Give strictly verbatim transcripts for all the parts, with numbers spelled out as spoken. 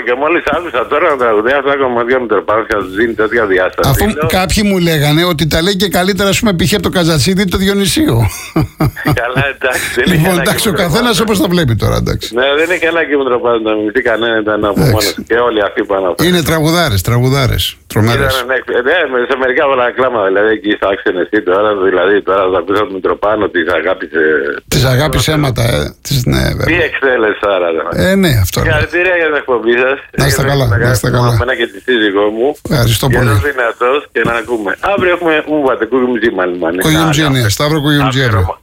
και μόλις άκουσα τώρα να τραγουδιά αυτά κομμάτια με τροπάρια του δίνει τέτοια διάσταση. Αφού λέω... κάποιοι μου λέγανε ότι τα λέει και καλύτερα, ας πούμε, π.χ. από το Καζατσίδη το Διονυσίου. Καλά, εντάξει. Λοιπόν, εντάξει, ο καθένας όπως τα βλέπει τώρα, εντάξει. Ναι, δεν είναι καλά και με τροπάρια να μιμηθεί κανένα, ήταν από μόνο και όλοι αυτοί πάνω από. Είναι τραγουδάρες, τραγουδάρες. Τρομερές. Ναι, σε μερικά πολλά κλάματα, δηλαδή εκεί στα Αξενεστή τώρα, δηλαδή τώρα θα ακούσα τον Μητροπάνο, τις αγάπησε. Τις αγάπησε αίματα, ε. Ναι, τι εξέλες άρα. Ε, ναι, αυτό. Συγχαρητήρια για την εκπομπή σας. Να είστε καλά, να είστε καλά. Εμένα και τη σύζυγό μου. Ευχαριστώ πολύ. Για να δυνατός και να ακούμε. Αύριο έχουμε ουβατε κουγιουμτζή μάλλον. Κουγιουμτζή, ναι, Σταύρο Κουγιουμτζή.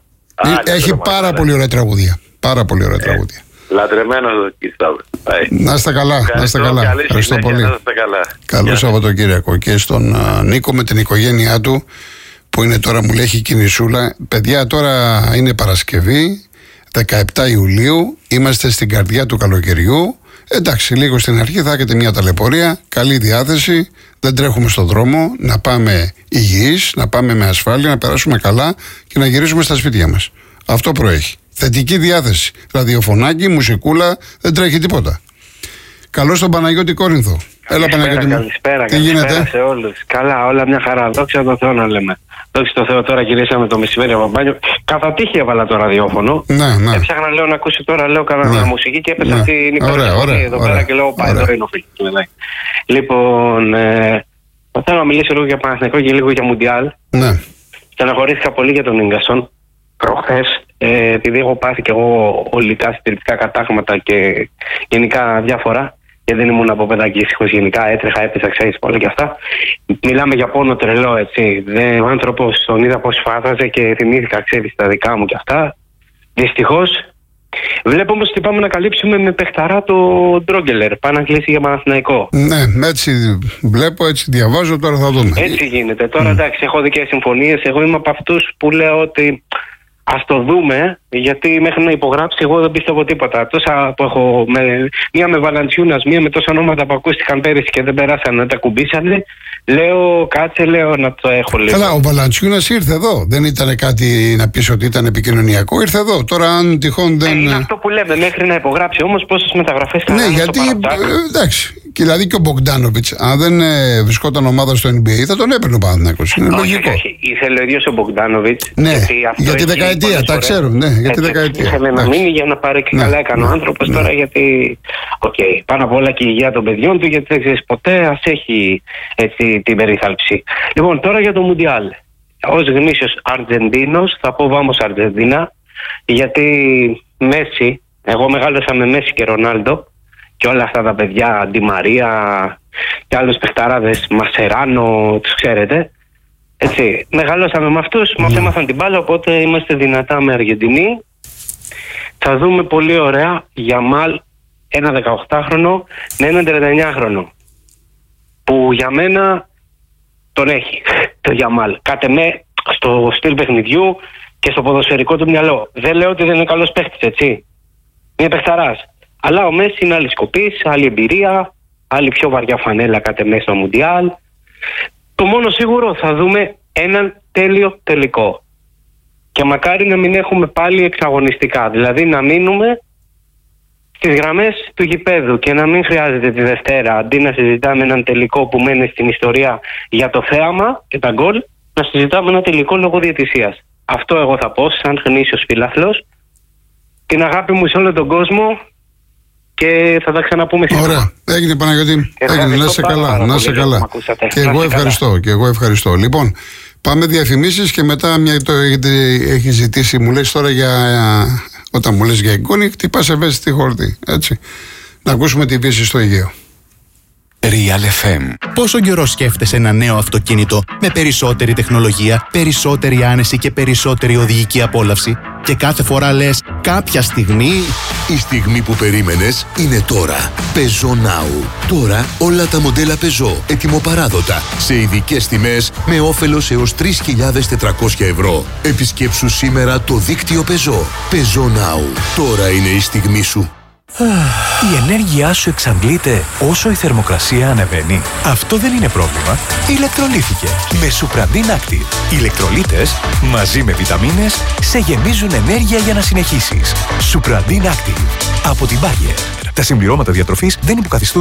Έχει πάρα πολύ ωραία τραγούδια. Πάρα πολύ ωραία τραγούδια. Λατρεμένος εκεί Σταύρο. Να είστε καλά, να είστε καλά. Ευχαριστώ πολύ. Καλό Σαββατοκύριακο και στον Νίκο με την οικογένειά του που είναι τώρα, μου λέει, έχει κινησούλα. Παιδιά, τώρα είναι Παρασκευή, δεκαεπτά Ιουλίου, είμαστε στην καρδιά του καλοκαιριού. Εντάξει, λίγο στην αρχή θα έχετε μια ταλαιπωρία, καλή διάθεση, δεν τρέχουμε στον δρόμο, να πάμε υγιείς, να πάμε με ασφάλεια, να περάσουμε καλά και να γυρίσουμε στα σπίτια μας. Αυτό προέχει. Θετική διάθεση. Ραδιοφωνάκι, μουσικούλα, δεν τρέχει τίποτα. Καλώς τον Παναγιώτη Κόρινθο. Έλα, Παναγιώτη μου. Καλησπέρα, τι καλησπέρα γίνεται? σε όλους. Καλά, όλα μια χαρά. Δόξα τω Θεώ να λέμε. Δόξα τω Θεώ, τώρα γυρίσαμε το μεσημέρι από μπάνιο. Κατά τύχη έβαλα το ραδιόφωνο. Ναι, ναι. Έψαχνα, λέω, να ακούσω τώρα, λέω, κανένα ναι. μουσική και έπεσα ναι. αυτή η υπερβολή εδώ ωραία, πέρα και λέω, πάει, εδώ είναι ο φίλος του. Λοιπόν, ε, θα θέλω να μιλήσω λίγο για Παναθηναϊκό και λίγο για Μουντιάλ. Ναι. Στεναχωρήθηκα πολύ για τον Ίγκασον προχθές, ε, επειδή έχω πάθει και εγώ ολικά συντηρητικά κατάγματα και γενικά διάφορα. Και δεν ήμουν από παιδάκι ήσυχος γενικά, έτρεχα, έπαιζα, ξέρεις, πολλά και αυτά. Μιλάμε για πόνο τρελό, έτσι. Δεν, ο άνθρωπος τον είδα πώς φázαζε και θυμήθηκα, ξέρεις, τα δικά μου και αυτά. Δυστυχώς. Βλέπω όμως ότι πάμε να καλύψουμε με παιχταρά το Ντρόγκελερ. Πάει να κλείσει για Παναθηναϊκό. Ναι, έτσι βλέπω, έτσι διαβάζω, τώρα θα δούμε. Έτσι γίνεται. Τώρα mm. εντάξει, έχω δικές συμφωνίες. Εγώ είμαι από αυτούς που λέω ότι ας το δούμε, γιατί μέχρι να υπογράψει εγώ δεν πιστεύω τίποτα. Τόσα που έχω, με, μία με Βαλαντσιούνας, μία με τόσα ονόματα που ακούστηκαν πέρυσι και δεν περάσαν να τα κουμπίσανε, λέω κάτσε, λέω να το έχω λίγο. Καλά, ο Βαλαντσιούνας ήρθε εδώ. Δεν ήταν κάτι να πεις ότι ήταν επικοινωνιακό, ήρθε εδώ. Τώρα αν τυχόν δεν... Ε, είναι αυτό που λέμε, μέχρι να υπογράψει όμως πόσες μεταγραφές θα ναι, γιατί, ε, εντάξει, και δηλαδή και ο Μπογκντάνοβιτς, αν δεν ε, βρισκόταν ομάδα στο N B A θα τον έπαιρνε ο Παναθηναϊκός. Είναι όχι, λογικό. Όχι, ήθελε ο ίδιος ο Μπογκντάνοβιτς. Ναι, γιατί για τη δεκαετία, τα ξέρουν, ναι, για τη δεκαετία. Ήθελε να μείνει για να πάρει και ναι, καλά έκανε ναι, ο άνθρωπος ναι. Τώρα γιατί, οκ, okay, πάνω απ' όλα και η υγεία των παιδιών του, γιατί δεν ξέρεις ποτέ, ας έχει έτσι την περίθαλψη. Λοιπόν, τώρα για το Μουντιάλ. Ως γνήσιος Αργεντίνος θα πω βάμος Αργεντίνα, γιατί Μέση, εγώ μεγάλωσα με Μέση και Ρονάλντο και όλα αυτά τα παιδιά, Ντι Μαρία και άλλους παιχταράδες, Μασεράνο, τους ξέρετε. Έτσι, μεγαλώσαμε με αυτούς, μας έμαθαν την μπάλα, οπότε είμαστε δυνατά με Αργεντινή. Θα δούμε πολύ ωραία Γιαμάλ, ένα δεκαοκτάχρονο με έναν τριανταεννιάχρονο. Που για μένα τον έχει, το Γιαμάλ. Κάτε με στο στυλ παιχνιδιού και στο ποδοσφαιρικό του μυαλό. Δεν λέω ότι δεν είναι καλός παίχτης, έτσι. Είναι παιχταράς. Αλλά ο Μέση είναι άλλη σκοπής, άλλη εμπειρία, άλλη πιο βαριά φανέλα κάτε μέσα στο Μουντιάλ. Το μόνο σίγουρο θα δούμε έναν τέλειο τελικό. Και μακάρι να μην έχουμε πάλι εξαγωνιστικά. Δηλαδή να μείνουμε στις γραμμές του γηπέδου και να μην χρειάζεται τη Δευτέρα, αντί να συζητάμε έναν τελικό που μένει στην ιστορία για το θέαμα και τα γκολ, να συζητάμε ένα τελικό λόγω διαιτησίας. Αυτό εγώ θα πω σαν γνήσιος φιλάθλος. Την αγάπη μου σε όλο τον κόσμο και θα τα ξαναπούμε σήμερα. Ωραία. Έγινε, Παναγιώτη. Έγινε. Να σε καλά. Να σε καλά. Και εγώ ευχαριστώ. Και εγώ ευχαριστώ. Λοιπόν, πάμε διαφημίσεις και μετά μια το έχει ζητήσει, μου λες τώρα για... Όταν μου λες για εικόνη, χτυπάς ευαίσθητη χόρτη. Έτσι. Να ακούσουμε τη βύση στο Αιγαίο. Real εφ εμ. Πόσο καιρό σκέφτεσαι ένα νέο αυτοκίνητο με περισσότερη τεχνολογία, περισσότερη άνεση και περισσότερη οδηγική απόλαυση και κάθε φορά λες κάποια στιγμή... Η στιγμή που περίμενες είναι τώρα. Peugeot Now. Τώρα όλα τα μοντέλα Peugeot ετοιμοπαράδοτα σε ειδικές τιμές με όφελος έως τρεις χιλιάδες τετρακόσια ευρώ. Επισκέψου σήμερα το δίκτυο Peugeot. Peugeot Now. Τώρα είναι η στιγμή σου. Η ενέργειά σου εξαντλείται όσο η θερμοκρασία ανεβαίνει. Αυτό δεν είναι πρόβλημα. Ηλεκτρολύθηκε με Supradin Active. Οι ηλεκτρολίτες μαζί με βιταμίνες σε γεμίζουν ενέργεια για να συνεχίσεις. Supradin Active από την Bayer. Τα συμπληρώματα διατροφής δεν υποκαθιστούν